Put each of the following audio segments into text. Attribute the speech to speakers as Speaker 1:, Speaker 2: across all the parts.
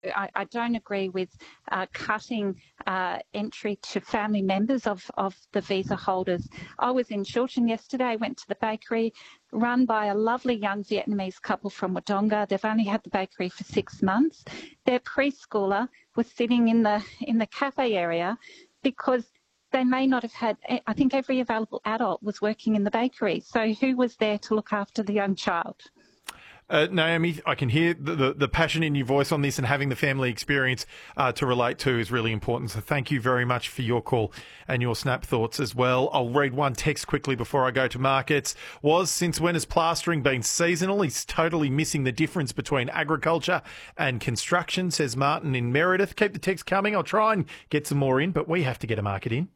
Speaker 1: I don't agree with cutting entry to family members of the visa holders. I was in Chiltern yesterday, went to the bakery run by a lovely young Vietnamese couple from Wodonga. They've only had the bakery for 6 months. Their preschooler was sitting in the cafe area because they may not have had, I think every available adult was working in the bakery. So who was there to look after the young child?
Speaker 2: Naomi, I can hear the passion in your voice on this, and having the family experience to relate to is really important. So thank you very much for your call and your snap thoughts as well. I'll read one text quickly before I go to markets. Since when has plastering been seasonal? He's totally missing the difference between agriculture and construction, says Martin in Meredith. Keep the text coming. I'll try and get some more in, but we have to get a market in.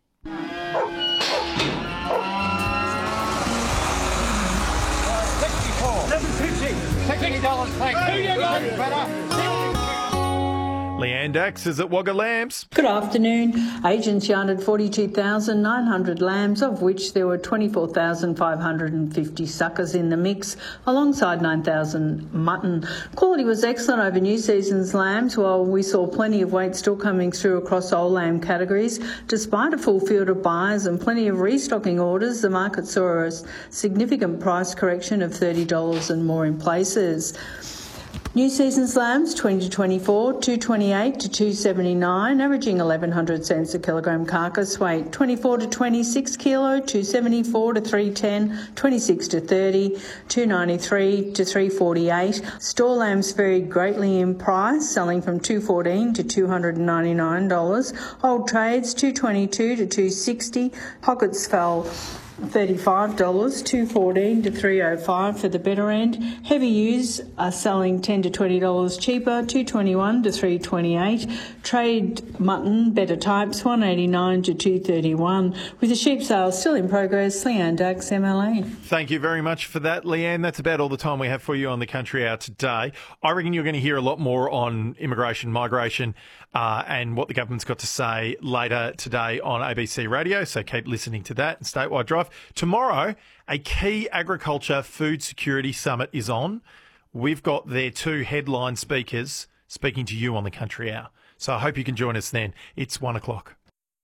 Speaker 2: Leanne Dax is at Wagga Lambs.
Speaker 3: Good afternoon. Agents yarded 42,900 lambs, of which there were 24,550 suckers in the mix, alongside 9,000 mutton. Quality was excellent over new season's lambs, while we saw plenty of weight still coming through across old lamb categories. Despite a full field of buyers and plenty of restocking orders, the market saw a significant price correction of $30 and more in places. New season's lambs 20 to 24, 228 to 279, averaging 1,100 cents a kilogram carcass weight. 24 to 26 kilo, 274 to 310, 26 to 30, 293 to 348. Store lambs varied greatly in price, selling from $214 to $299. Old trades 222 to 260. Pockets fell $35, $214 to $305 for the better end. Heavy ewes are selling $10 to $20 cheaper, $221 to $328. Trade mutton, better types, $189 to $231. With the sheep sales still in progress, Leanne Dax, MLA.
Speaker 2: Thank you very much for that, Leanne. That's about all the time we have for you on the Country Hour today. I reckon you're going to hear a lot more on immigration, migration, and what the government's got to say later today on ABC Radio, so keep listening to that and Statewide Drive. Tomorrow, a key agriculture food security summit is on. We've got their two headline speakers speaking to you on the Country Hour. So I hope you can join us then. It's 1 o'clock.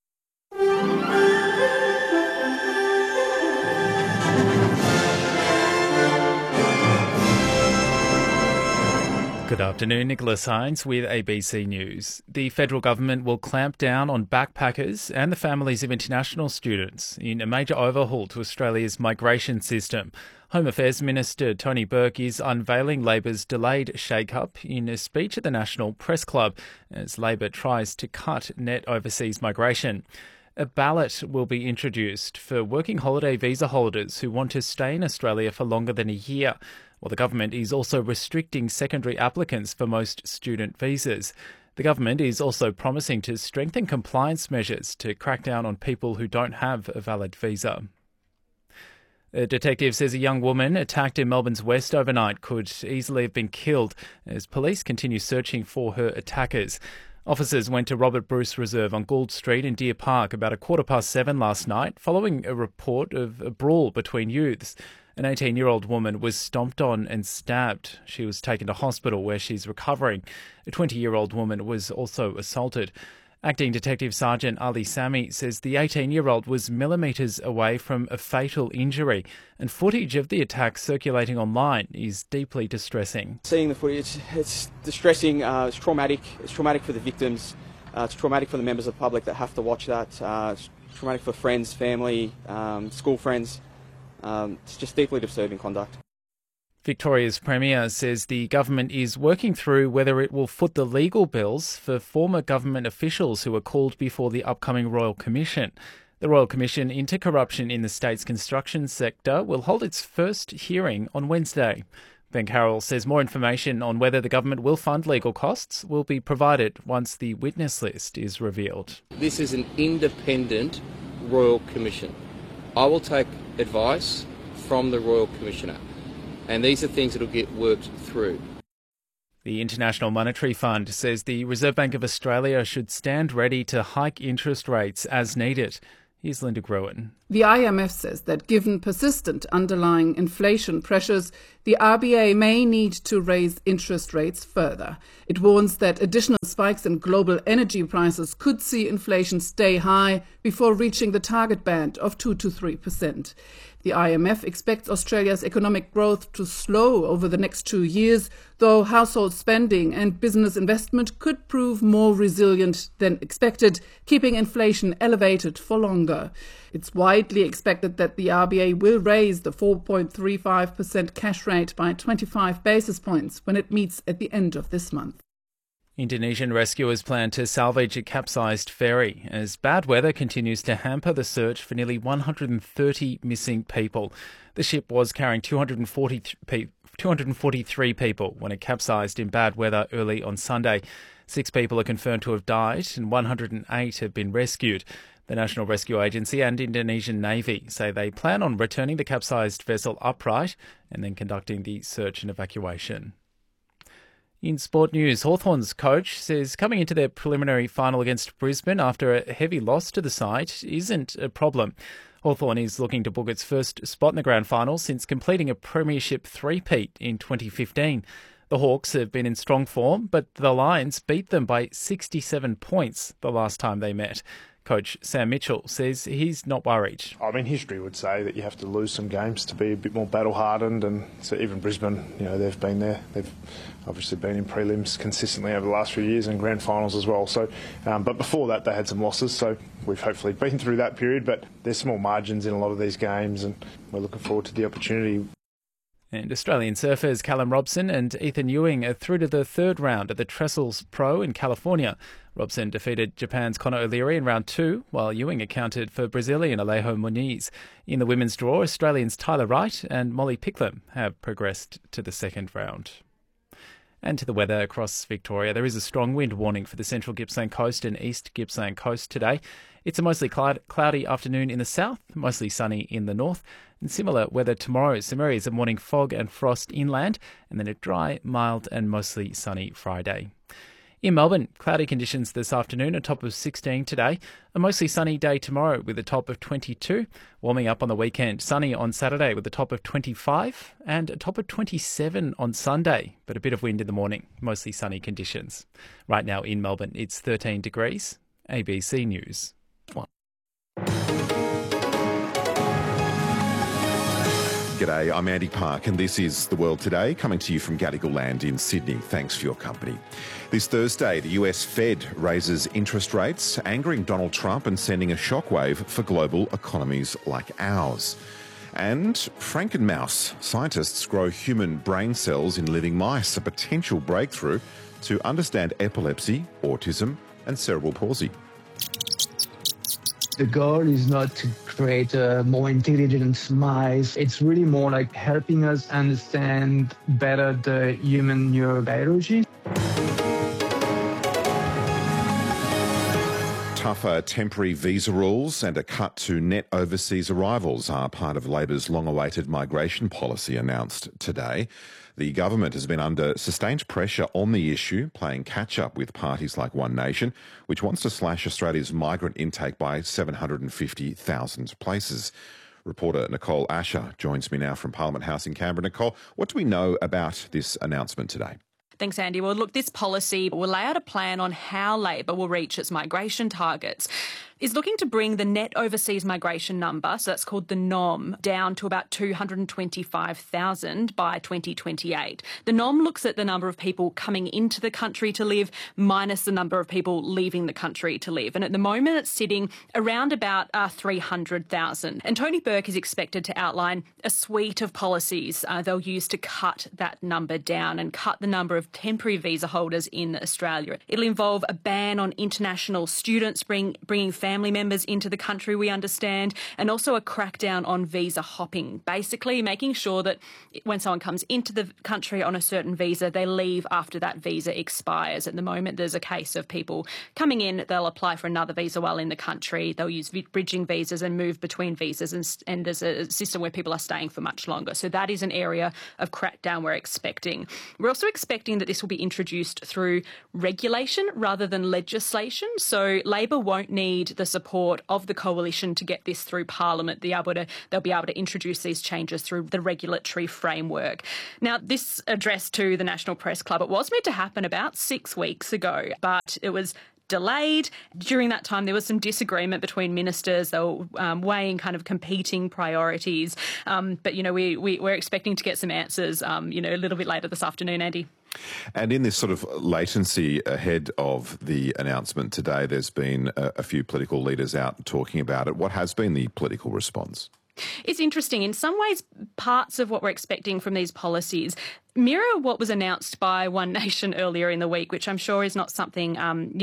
Speaker 4: Good afternoon, Nicholas Hines with ABC News. The federal government will clamp down on backpackers and the families of international students in a major overhaul to Australia's migration system. Home Affairs Minister Tony Burke is unveiling Labor's delayed shake-up in a speech at the National Press Club as Labor tries to cut net overseas migration. A ballot will be introduced for working holiday visa holders who want to stay in Australia for longer than a year, while the government is also restricting secondary applicants for most student visas. The government is also promising to strengthen compliance measures to crack down on people who don't have a valid visa. A detective says a young woman attacked in Melbourne's West overnight could easily have been killed as police continue searching for her attackers. Officers went to Robert Bruce Reserve on Gould Street in Deer Park about 7:15 last night following a report of a brawl between youths. An 18-year-old woman was stomped on and stabbed. She was taken to hospital where she's recovering. A 20-year-old woman was also assaulted. Acting Detective Sergeant Ali Sami says the 18-year-old was millimetres away from a fatal injury, and footage of the attack circulating online is deeply distressing.
Speaker 5: Seeing the footage, it's distressing, it's traumatic. It's traumatic for the victims, it's traumatic for the members of the public that have to watch that, it's traumatic for friends, family, school friends. It's just deeply disturbing conduct.
Speaker 4: Victoria's Premier says the government is working through whether it will foot the legal bills for former government officials who are called before the upcoming Royal Commission. The Royal Commission into Corruption in the state's construction sector will hold its first hearing on Wednesday. Ben Carroll says more information on whether the government will fund legal costs will be provided once the witness list is revealed.
Speaker 6: This is an independent Royal Commission. I will take advice from the Royal Commissioner, and these are things that will get worked through.
Speaker 4: The International Monetary Fund says the Reserve Bank of Australia should stand ready to hike interest rates as needed. Here's Linda Gruen.
Speaker 7: The IMF says that given persistent underlying inflation pressures, the RBA may need to raise interest rates further. It warns that additional spikes in global energy prices could see inflation stay high before reaching the target band of 2 to 3%. The IMF expects Australia's economic growth to slow over the next 2 years, though household spending and business investment could prove more resilient than expected, keeping inflation elevated for longer. It's widely expected that the RBA will raise the 4.35% cash rate by 25 basis points when it meets at the end of this month.
Speaker 4: Indonesian rescuers plan to salvage a capsized ferry as bad weather continues to hamper the search for nearly 130 missing people. The ship was carrying 243 people when it capsized in bad weather early on Sunday. 6 people are confirmed to have died and 108 have been rescued. The National Rescue Agency and Indonesian Navy say they plan on returning the capsized vessel upright and then conducting the search and evacuation. In sport news, Hawthorn's coach says coming into their preliminary final against Brisbane after a heavy loss to the side isn't a problem. Hawthorn is looking to book its first spot in the grand final since completing a premiership three-peat in 2015. The Hawks have been in strong form, but the Lions beat them by 67 points the last time they met. Coach Sam Mitchell says he's not worried.
Speaker 8: I mean, history would say that you have to lose some games to be a bit more battle-hardened, and so even Brisbane, they've been there. They've obviously been in prelims consistently over the last few years and grand finals as well. So, but before that, they had some losses, so we've hopefully been through that period, but there's small margins in a lot of these games, and we're looking forward to the opportunity.
Speaker 4: And Australian surfers Callum Robson and Ethan Ewing are through to the third round at the Trestles Pro in California. Robson defeated Japan's Conor O'Leary in round 2, while Ewing accounted for Brazilian Alejo Muniz. In the women's draw, Australians Tyler Wright and Molly Picklum have progressed to the second round. And to the weather across Victoria, there is a strong wind warning for the central Gippsland coast and east Gippsland coast today. It's a mostly cloudy afternoon in the south, mostly sunny in the north, and similar weather tomorrow. Some areas of morning fog and frost inland, and then a dry, mild and mostly sunny Friday. In Melbourne, cloudy conditions this afternoon, a top of 16 today. A mostly sunny day tomorrow with a top of 22. Warming up on the weekend, sunny on Saturday with a top of 25 and a top of 27 on Sunday, but a bit of wind in the morning, mostly sunny conditions. Right now in Melbourne, it's 13 degrees. ABC News.
Speaker 9: G'day, I'm Andy Park and this is The World Today, coming to you from Gadigal Land in Sydney. Thanks for your company. This Thursday, the US Fed raises interest rates, angering Donald Trump and sending a shockwave for global economies like ours. And Frankenmouse, scientists grow human brain cells in living mice, a potential breakthrough to understand epilepsy, autism and cerebral palsy.
Speaker 10: The goal is not to create a more intelligent mice. It's really more like helping us understand better the human neurobiology.
Speaker 9: Tougher temporary visa rules and a cut to net overseas arrivals are part of Labor's long-awaited migration policy announced today. The government has been under sustained pressure on the issue, playing catch-up with parties like One Nation, which wants to slash Australia's migrant intake by 750,000 places. Reporter Nicole Asher joins me now from Parliament House in Canberra. Nicole, what do we know about this announcement today?
Speaker 11: Thanks, Andy. Well, look, this policy will lay out a plan on how Labor will reach its migration targets. Is looking to bring the net overseas migration number, so that's called the NOM, down to about 225,000 by 2028. The NOM looks at the number of people coming into the country to live minus the number of people leaving the country to live. And at the moment, it's sitting around about 300,000. And Tony Burke is expected to outline a suite of policies they'll use to cut that number down and cut the number of temporary visa holders in Australia. It'll involve a ban on international students bringing family members into the country, we understand, and also a crackdown on visa hopping, basically making sure that when someone comes into the country on a certain visa, they leave after that visa expires. At the moment, there's a case of people coming in, they'll apply for another visa while in the country, they'll use bridging visas and move between visas, and there's a system where people are staying for much longer. So that is an area of crackdown we're expecting. We're also expecting that this will be introduced through regulation rather than legislation. So Labor won't need the support of the coalition to get this through Parliament. They'll be able to introduce these changes through the regulatory framework. Now, this address to the National Press Club, it was meant to happen about 6 weeks ago, but it was delayed. During that time, there was some disagreement between ministers. They were weighing kind of competing priorities. But, we're expecting to get some answers, a little bit later this afternoon, Andy.
Speaker 9: And in this sort of latency ahead of the announcement today, there's been a few political leaders out talking about it. What has been the political response?
Speaker 11: It's interesting. In some ways, parts of what we're expecting from these policies mirror what was announced by One Nation earlier in the week, which I'm sure is not something,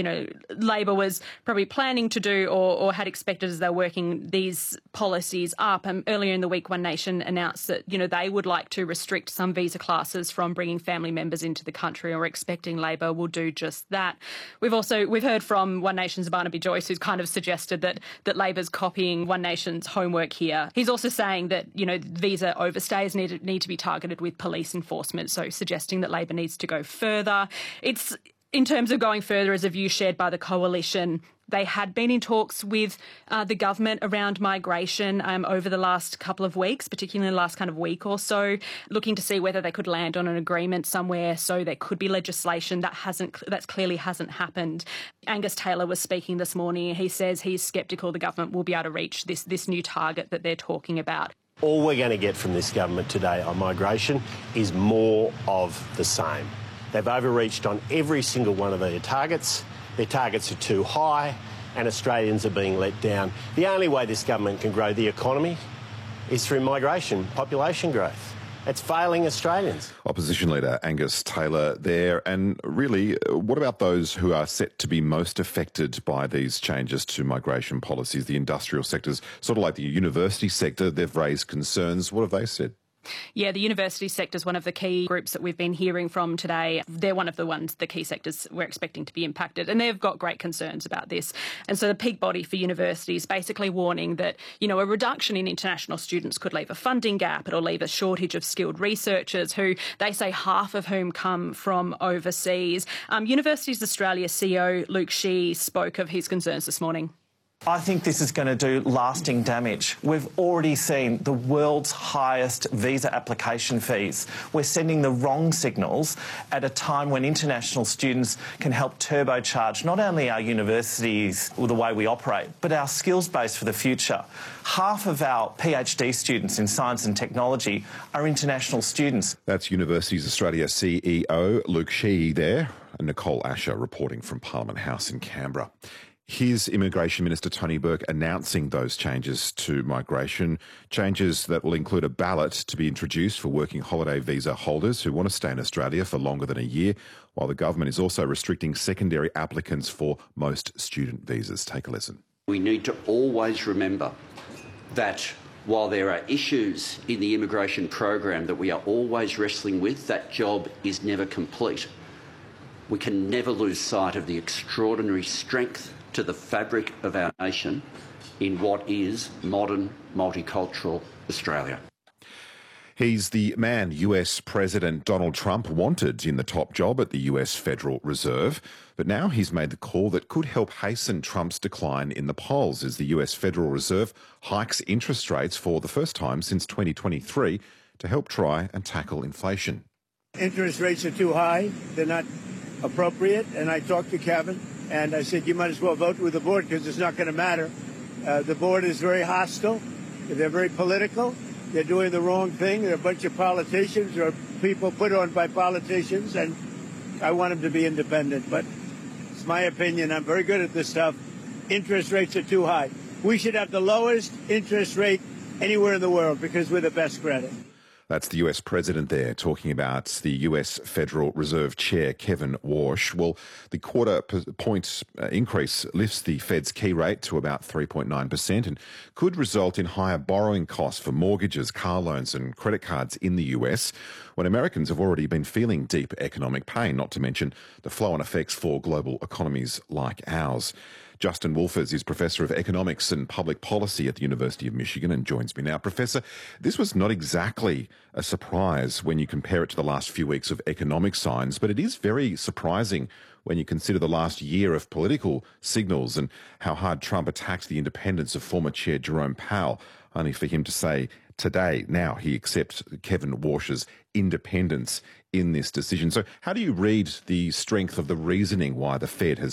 Speaker 11: Labor was probably planning to do or had expected as they're working these policies up. Earlier in the week, One Nation announced that, they would like to restrict some visa classes from bringing family members into the country, and we're expecting Labor will do just that. We've heard from One Nation's Barnaby Joyce, who's kind of suggested that Labor's copying One Nation's homework here. He's also saying that, visa overstays need to be targeted with police enforcement. So suggesting that Labor needs to go further. It's, in terms of going further, as a view shared by the coalition. They had been in talks with the government around migration over the last couple of weeks, particularly in the last kind of week or so, looking to see whether they could land on an agreement somewhere so there could be legislation. That clearly hasn't happened. Angus Taylor was speaking this morning. He says he's sceptical the government will be able to reach this new target that they're talking about.
Speaker 12: All we're going to get from this government today on migration is more of the same. They've overreached on every single one of their targets. Their targets are too high and Australians are being let down. The only way this government can grow the economy is through migration, population growth. It's failing Australians.
Speaker 9: Opposition leader Angus Taylor there. And really, what about those who are set to be most affected by these changes to migration policies? The industrial sectors, sort of like the university sector, they've raised concerns. What have they said?
Speaker 11: Yeah, the university sector is one of the key groups that we've been hearing from today. They're one of the key sectors we're expecting to be impacted, and they've got great concerns about this. And so the peak body for universities basically warning that, a reduction in international students could leave a funding gap. It'll leave a shortage of skilled researchers who they say half of whom come from overseas. Universities Australia CEO Luke Shee spoke of his concerns this morning.
Speaker 13: I think this is going to do lasting damage. We've already seen the world's highest visa application fees. We're sending the wrong signals at a time when international students can help turbocharge not only our universities or the way we operate, but our skills base for the future. Half of our PhD students in science and technology are international students.
Speaker 9: That's Universities Australia CEO Luke Shee there, and Nicole Asher reporting from Parliament House in Canberra. Here's Immigration Minister Tony Burke announcing those changes to migration, changes that will include a ballot to be introduced for working holiday visa holders who want to stay in Australia for longer than a year, while the government is also restricting secondary applicants for most student visas. Take a listen.
Speaker 14: We need to always remember that while there are issues in the immigration program that we are always wrestling with, that job is never complete. We can never lose sight of the extraordinary strength to the fabric of our nation in what is modern, multicultural Australia.
Speaker 9: He's the man US President Donald Trump wanted in the top job at the US Federal Reserve. But now he's made the call that could help hasten Trump's decline in the polls as the US Federal Reserve hikes interest rates for the first time since 2023 to help try and tackle inflation.
Speaker 15: Interest rates are too high. They're not appropriate. And I talked to Kevin and I said, you might as well vote with the board because it's not going to matter. The board is very hostile. They're very political. They're doing the wrong thing. They're a bunch of politicians or people put on by politicians, and I want them to be independent. But it's my opinion. I'm very good at this stuff. Interest rates are too high. We should have the lowest interest rate anywhere in the world because we're the best credit.
Speaker 9: That's the US President there talking about the US Federal Reserve Chair, Kevin Warsh. Well, the quarter point increase lifts the Fed's key rate to about 3.9% and could result in higher borrowing costs for mortgages, car loans and credit cards in the US, when Americans have already been feeling deep economic pain, not to mention the flow-on effects for global economies like ours. Justin Wolfers is Professor of Economics and Public Policy at the University of Michigan and joins me now. Professor, this was not exactly a surprise when you compare it to the last few weeks of economic signs, but it is very surprising when you consider the last year of political signals and how hard Trump attacked the independence of former Chair Jerome Powell, only for him to say today, now, he accepts Kevin Warsh's independence in this decision. So how do you read the strength of the reasoning why the Fed has